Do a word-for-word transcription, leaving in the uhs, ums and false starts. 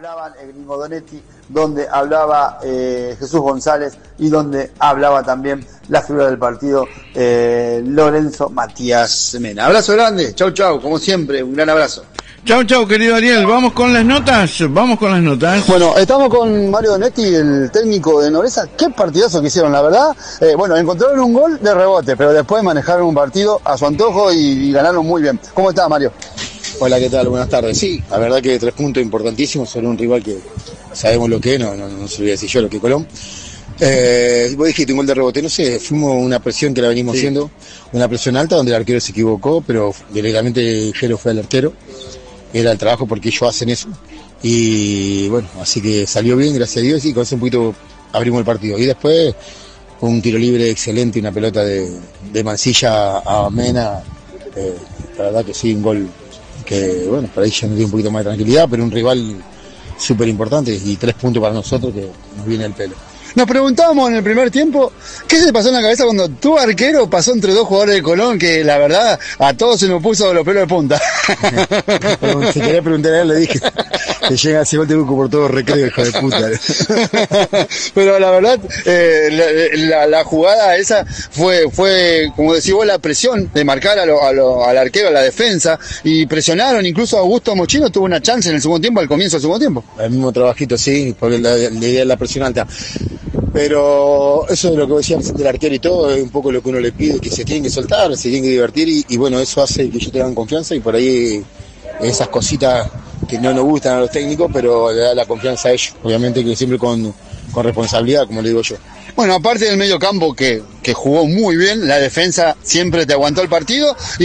hablaban el Gringo Donetti, donde hablaba eh, Jesús González y donde hablaba también la figura del partido, eh, Lorenzo Matías Mena. Abrazo grande, chau chau, como siempre, un gran abrazo. Chau, chau, querido Ariel. ¿Vamos con las notas? Vamos con las notas. Bueno, estamos con Mario Donetti, el técnico de Nobleza. Qué partidazo que hicieron, la verdad. Eh, bueno, encontraron un gol de rebote, pero después manejaron un partido a su antojo y, y ganaron muy bien. ¿Cómo está, Mario? Hola, ¿qué tal? Buenas tardes. Sí, la verdad que tres puntos importantísimos sobre un rival que sabemos lo que es, no, no, no se lo voy a decir yo, lo que es Colón. Eh, vos dijiste un gol de rebote, no sé, fuimos una presión que la venimos Sí. haciendo, una presión alta donde el arquero se equivocó, pero directamente Jero fue al arquero. Era el trabajo porque ellos hacen eso. Y bueno, así que salió bien, gracias a Dios, y con eso un poquito abrimos el partido. Y después un tiro libre excelente, una pelota de, de Mancilla a Mena. Eh, la verdad que sí, un gol que, bueno, para ahí ya nos dio un poquito más de tranquilidad, pero un rival súper importante y tres puntos para nosotros que nos viene el pelo. Nos preguntábamos en el primer tiempo, ¿qué se te pasó en la cabeza cuando tu arquero pasó entre dos jugadores de Colón que la verdad a todos se nos puso los pelos de punta? Si quería preguntar a él, le dije, te llega ese gol de Buco por todo recreo, hijo de puta. Pero la verdad, eh, la, la, la jugada esa fue, fue, como decís vos, la presión de marcar a lo, a lo, al arquero, a la defensa, y presionaron, incluso Augusto Mochino tuvo una chance en el segundo tiempo, al comienzo del segundo tiempo. El mismo trabajito, sí, porque la, la idea es la presión alta. Pero eso de lo que decía del arquero y todo, es un poco lo que uno le pide, que se tienen que soltar, se tienen que divertir, y, y bueno, eso hace que ellos tengan confianza, y por ahí esas cositas que no nos gustan a los técnicos, pero le da la confianza a ellos, obviamente que siempre con, con responsabilidad, como le digo yo. Bueno, aparte del medio campo que, que jugó muy bien, la defensa siempre te aguantó el partido.